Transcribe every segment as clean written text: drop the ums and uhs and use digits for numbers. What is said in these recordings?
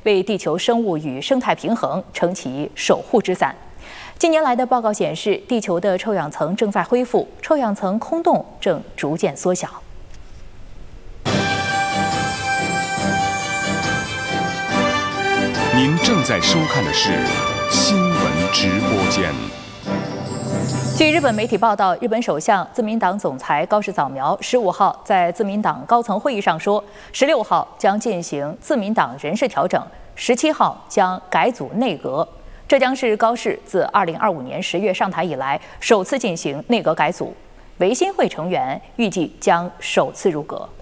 为地球生物与生态平衡撑起守护之伞。近年来的报告显示，地球的臭氧层正在恢复，臭氧层空洞正逐渐缩小。 您正在收看的是新闻直播间。 据日本媒体报道，日本首相自民党总裁高市早苗15号在自民党高层会议上说，16号将进行自民党人事调整，17号将改组内阁。这将是高市自2025年10月上台以来首次进行内阁改组，维新会成员预计将首次入阁。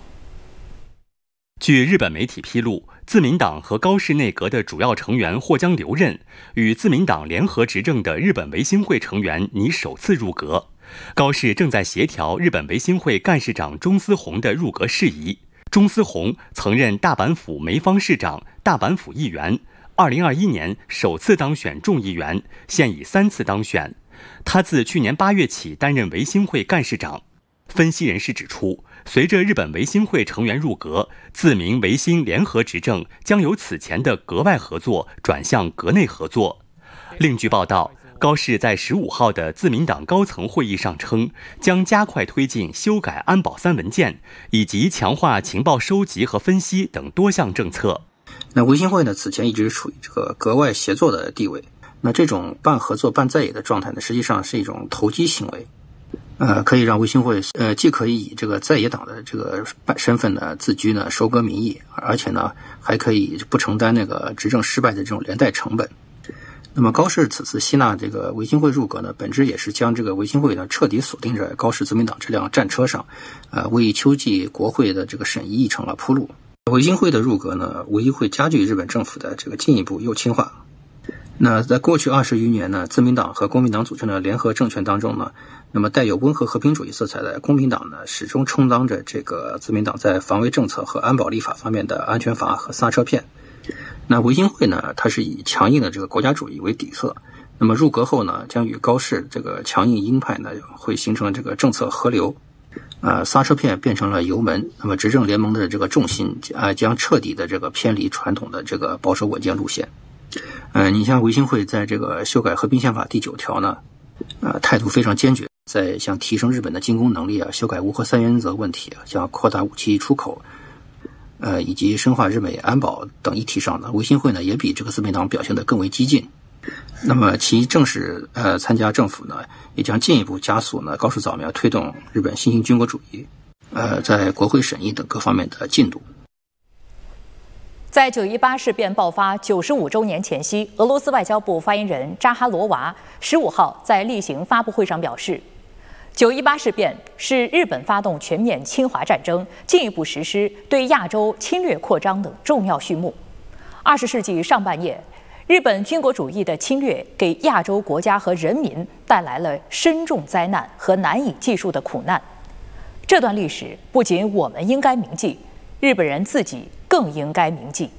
据日本媒体披露，自民党和高市内阁的主要成员或将留任，与自民党联合执政的日本维新会成员拟首次入阁。高市正在协调日本维新会干事长中司宏的入阁事宜。中司宏曾任大阪府梅坊市长、大阪府议员，2021年首次当选众议员，现已3次当选。他自去年8月起担任维新会干事长。分析人士指出，随着日本维新会成员入阁，自民维新联合执政将由此前的阁外合作转向阁内合作。另据报道，高市在15号的自民党高层会议上称，将加快推进修改安保3文件，以及强化情报收集和分析等多项政策。 那维新会呢，此前一直处于这个阁外协作的地位。那这种半合作半在野的状态呢，实际上是一种投机行为。可以让维新会既可以以这个在野党的这个身份呢自居呢，收割民意，而且呢还可以不承担那个执政失败的这种连带成本。那么高市此次吸纳这个维新会入阁呢，本质也是将这个维新会呢彻底锁定在高市自民党这辆战车上，为秋季国会的这个审议议程铺路。维新会的入阁呢，无疑会加剧日本政府的这个进一步右倾化。那在过去20余年呢，自民党和公民党组成的联合政权当中呢，那么带有温和和平主义色彩的公民党呢，始终充当着这个自民党在防卫政策和安保立法方面的安全阀和刹车片。那维新会呢，它是以强硬的这个国家主义为底色，那么入阁后呢，将与高市这个强硬鹰派呢，会形成这个政策河流，刹车片变成了油门，那么执政联盟的这个重心将彻底的这个偏离传统的这个保守稳健路线。你像维新会在这个修改和平宪法第9条呢，态度非常坚决，在像提升日本的进攻能力修改无核3原则问题像扩大武器出口，以及深化日美安保等议题上呢，维新会呢也比这个自民党表现得更为激进。那么其正式参加政府呢，也将进一步加速呢高市早苗推动日本新型军国主义在国会审议等各方面的进度。 在9·18事变爆发95周年前夕，俄罗斯外交部发言人扎哈罗娃15号在例行发布会上表示，9·18事变是日本发动全面侵华战争，进一步实施对亚洲侵略扩张的重要序幕。20世纪上半叶，日本军国主义的侵略给亚洲国家和人民带来了深重灾难和难以计数的苦难。这段历史不仅我们应该铭记，日本人自己更应该铭记。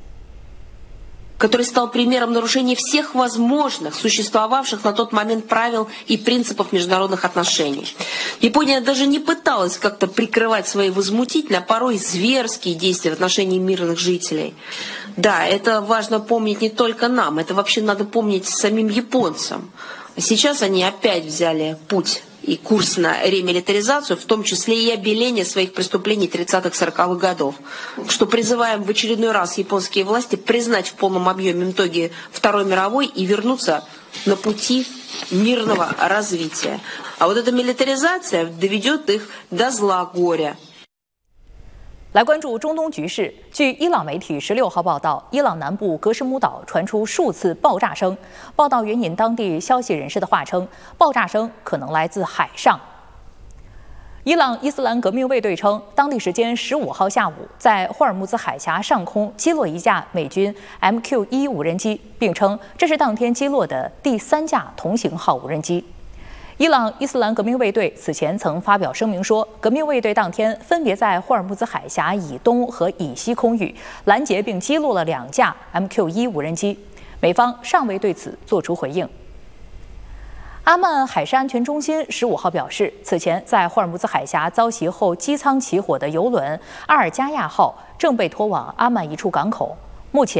который стал примером нарушения всех возможных, существовавших на тот момент правил и принципов международных отношений. Япония даже не пыталась как-то прикрывать свои возмутительные, а порой зверские действия в отношении мирных жителей. Да, это важно помнить не только нам, это вообще надо помнить самим японцам. А сейчас они опять взяли путь и курс на ремилитаризацию, в том числе и обеление своих преступлений 30-40-х годов, что призываем в очередной раз японские власти признать в полном объеме итоги Второй мировой и вернуться на пути мирного развития. А вот эта милитаризация доведет их до зла горя. 来关注中东局势。据伊朗媒体16号报道，伊朗南部格什姆岛传出数次爆炸声。报道援引当地消息人士的话称，爆炸声可能来自海上。伊朗伊斯兰革命卫队称，当地时间15号下午，在霍尔木兹海峡上空击落一架美军 MQ-1无人机，并称这是当天击落的第3架同型号无人机。伊朗伊斯兰革命卫队此前曾发表声明说，革命卫队当天分别在霍尔木兹海峡以东和以西空域拦截并击落了2架 MQ-1无人机，美方尚未对此作出回应。阿曼海事安全中心15号表示，此前在霍尔木兹海峡遭袭后机舱起火的油轮阿尔加亚号正被拖往阿曼一处港口，目前